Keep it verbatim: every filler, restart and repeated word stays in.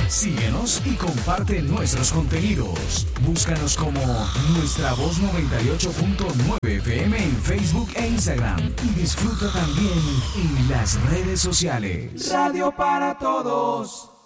Síguenos y comparte nuestros contenidos. Búscanos como Nuestra Voz noventa y ocho punto nueve F M en Facebook e Instagram. Y disfruta también en las redes sociales. Radio para todos.